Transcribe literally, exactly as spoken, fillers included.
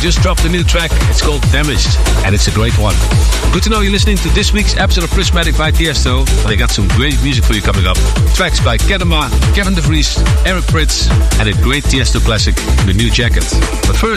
just dropped a new track. It's called Damaged, and it's a great one. Good to know you're listening to this week's episode of Prismatic by Tiesto. They got some great music for you coming up. Tracks by Kedema, Kevin DeVries, Eric Prydz, and a great Tiesto classic, The New Jacket. But first,